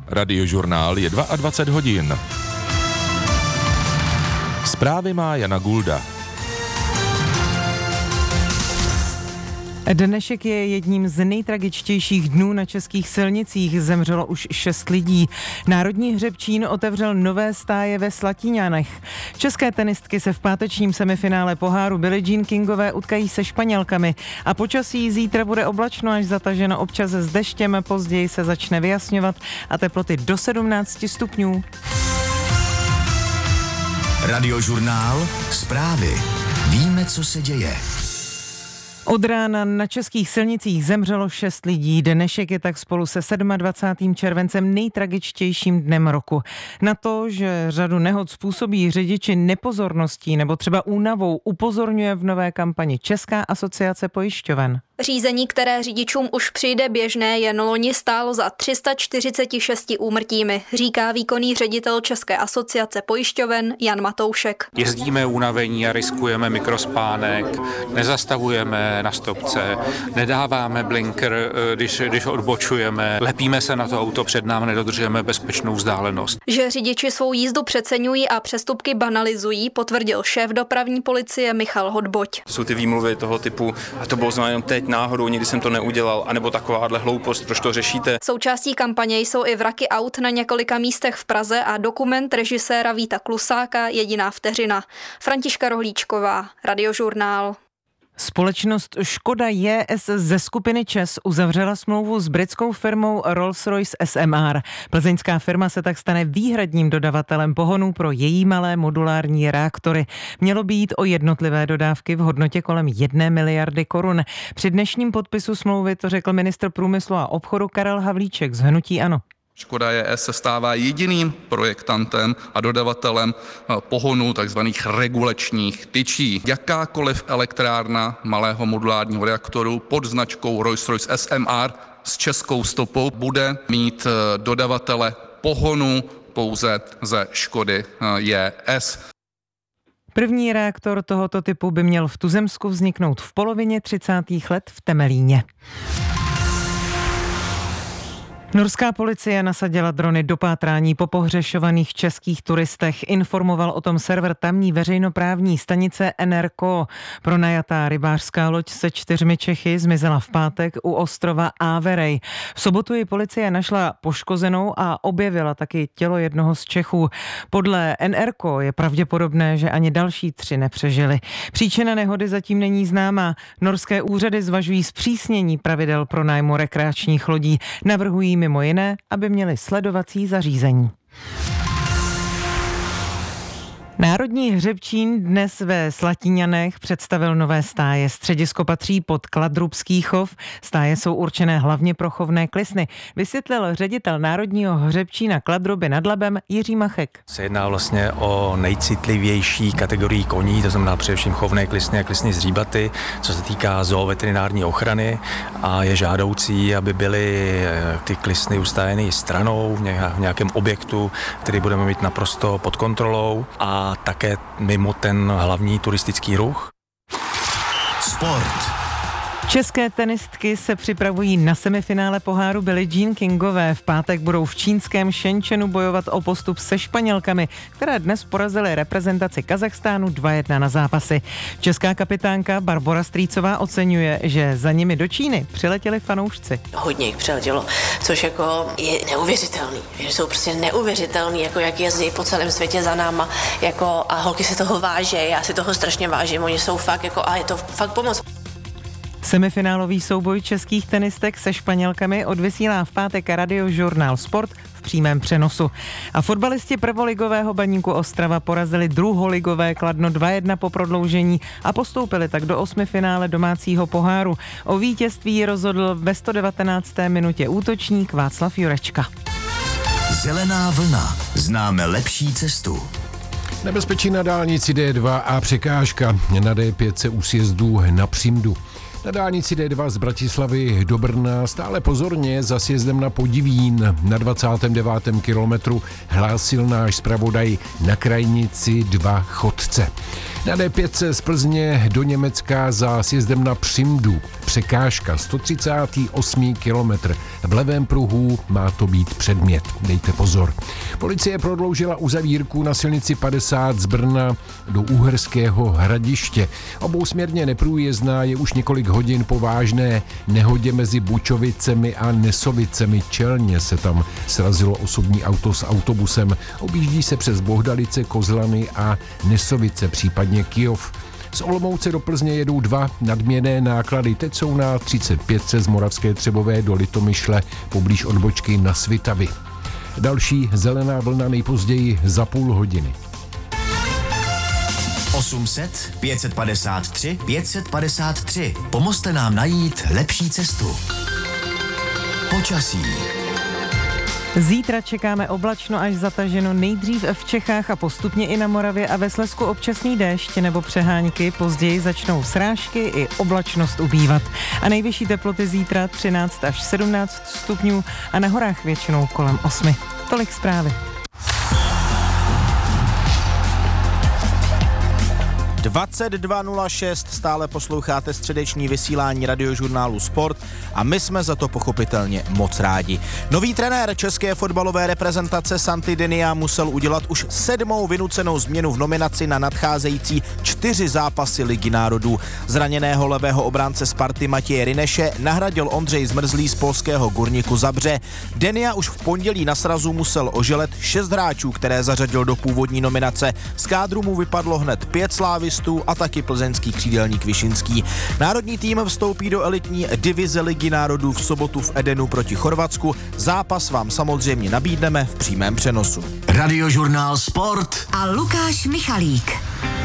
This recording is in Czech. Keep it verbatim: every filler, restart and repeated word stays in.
Radiožurnál je dvacet dva hodin. Zprávy má Jana Gulda. Dnešek je jedním z nejtragičtějších dnů na českých silnicích. Zemřelo už šest lidí. Národní hřebčín otevřel nové stáje ve Slatíňanech. České tenistky se v pátečním semifinále poháru Billie Jean Kingové utkají se Španělkami. A počasí zítra bude oblačno až zataženo, občas s deštěm, později se začne vyjasňovat a teploty do sedmnáct stupňů. Radiožurnál, zprávy. Víme, co se děje. Od rána na českých silnicích zemřelo šest lidí. Dnešek je tak spolu se dvacátým sedmým červencem nejtragičtějším dnem roku. Na to, že řadu nehod způsobí řidiči nepozorností nebo třeba únavou, upozorňuje v nové kampani Česká asociace pojišťoven. Řízení, které řidičům už přijde běžné, jen loni stálo za tři sta čtyřicet šest úmrtími, říká výkonný ředitel České asociace pojišťoven Jan Matoušek. Jezdíme unavení a riskujeme mikrospánek, nezastavujeme na stopce, nedáváme blinker, když, když odbočujeme, lepíme se na to auto před námi, nedodržujeme bezpečnou vzdálenost. Že řidiči svou jízdu přeceňují a přestupky banalizují, potvrdil šéf dopravní policie Michal Hodboť. Jsou ty výmluvy toho typu, a to bylo znamená teď náhodou, nikdy jsem to neudělal, anebo takováhle hloupost, proč to řešíte. Součástí kampaně jsou i vraky aut na několika místech v Praze a dokument režiséra Víta Klusáka Jediná vteřina. Františka Rohlíčková, Radiožurnál. Společnost Škoda J S ze skupiny ČEZ uzavřela smlouvu s britskou firmou Rolls-Royce S M R. Plzeňská firma se tak stane výhradním dodavatelem pohonů pro její malé modulární reaktory. Mělo by jít o jednotlivé dodávky v hodnotě kolem jedné miliardy korun. Při dnešním podpisu smlouvy to řekl ministr průmyslu a obchodu Karel Havlíček z hnutí ANO. Škoda J S se stává jediným projektantem a dodavatelem pohonů tzv. Regulačních tyčí. Jakákoliv elektrárna malého modulárního reaktoru pod značkou Rolls-Royce S M R s českou stopou bude mít dodavatele pohonů pouze ze Škody J S. První reaktor tohoto typu by měl v tuzemsku vzniknout v polovině třicátých let v Temelíně. Norská policie nasadila drony do pátrání po pohřešovaných českých turistech. Informoval o tom server tamní veřejnoprávní stanice N R K O. Pronajatá rybářská loď se čtyřmi Čechy zmizela v pátek u ostrova Áverej. V sobotu ji policie našla poškozenou a objevila taky tělo jednoho z Čechů. Podle N R K O je pravděpodobné, že ani další tři nepřežili. Příčina nehody zatím není známá. Norské úřady zvažují zpřísnění pravidel pro nájmu rekreačních lodí. Navrhují mimo jiné, aby měli sledovací zařízení. Národní hřebčín dnes ve Slatíňanech představil nové stáje. Středisko patří pod Kladrubský chov. Stáje jsou určené hlavně pro chovné klisny. Vysvětlil ředitel Národního hřebčína Kladruby nad Labem Jiří Machek. Se jedná vlastně o nejcitlivější kategorii koní, to znamená především chovné klisny a klisny z říbaty, co se týká zooveterinární ochrany, a je žádoucí, aby byly ty klisny ustájeny stranou v nějakém objektu, který budeme mít naprosto pod kontrolou, a a také mimo ten hlavní turistický ruch. Sport. České tenistky se připravují na semifinále poháru Billie Jean Kingové. V pátek budou v čínském Šenčenu bojovat o postup se Španělkami, které dnes porazily reprezentaci Kazachstánu dva jedna na zápasy. Česká kapitánka Barbora Strýcová oceňuje, že za nimi do Číny přiletěli fanoušci. Hodně jich přiletělo, což jako je neuvěřitelný. Že jsou prostě neuvěřitelný, jako jak jezdí po celém světě za náma, jako a holky si toho váží, já si toho strašně vážím, oni jsou fakt jako a je to fakt pomoc. Semifinálový souboj českých tenistek se Španělkami odvysílá v pátek Radiožurnál Sport v přímém přenosu. A fotbalisti prvoligového Baníku Ostrava porazili druholigové Kladno dva jedna po prodloužení a postoupili tak do osmifinále domácího poháru. O vítězství rozhodl ve sto devatenácté minutě útočník Václav Jurečka. Zelená vlna. Známe lepší cestu. Nebezpečí na dálnici D dva a překážka na D pět u sjezdů na Přimdu. Na dálnici D dva z Bratislavy do Brna stále pozorně za sjezdem na Podivín. Na dvacátém devátém kilometru hlásil náš zpravodaj na krajnici dva chodce. Na D pět z Plzně do Německa za sjezdem na Přimdu. překážka, sto třicátý osmý kilometr. V levém pruhu má to být předmět. Dejte pozor. Policie prodloužila uzavírku na silnici padesát z Brna do Uherského Hradiště. Obousměrně neprůjezdná je už několik hodin po vážné nehodě mezi Bučovicemi a Nesovicemi. Čelně se tam srazilo osobní auto s autobusem. Objíždí se přes Bohdalice, Kozlany a Nesovice, případně Kyjov. Z Olomouce do Plzně jedou dva nadměrné náklady. Teď jsou na třicet pět z Moravské Třebové do Litomyšle poblíž odbočky na Svitavy. Další zelená vlna nejpozději za půl hodiny. osm set, pět set padesát tři, pět set padesát tři. Pomozte nám najít lepší cestu. Počasí. Zítra čekáme oblačno až zataženo, nejdřív v Čechách a postupně i na Moravě a ve Slezsku občasný déšť nebo přehánky, později začnou srážky i oblačnost ubývat. A nejvyšší teploty zítra třináct až sedmnáct stupňů a na horách většinou kolem osmi. Tolik zprávy. dvacet dva nula šest, stále posloucháte středeční vysílání radiožurnálu Sport a my jsme za to pochopitelně moc rádi. Nový trenér české fotbalové reprezentace Santi Denia musel udělat už sedmou vynucenou změnu v nominaci na nadcházející čtyři zápasy Ligy národů. Zraněného levého obránce Sparty Matěje Rineše nahradil Ondřej Zmrzlý z polského Górniku Zabře. Denia už v pondělí na srazu musel oželet šest hráčů, které zařadil do původní nominace. Z kádru mu vypadlo hned pět slávistů a taky plzeňský křídelník Višinský. Národní tým vstoupí do elitní divize Ligy národů v sobotu v Edenu proti Chorvatsku. Zápas vám samozřejmě nabídneme v přímém přenosu. Radiožurnál Sport a Lukáš Michalík.